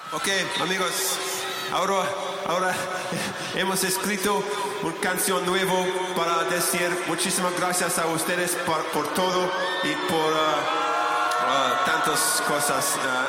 Ok, amigos, ahora hemos escrito una canción nueva para decir muchísimas gracias a ustedes por todo y por tantas cosas.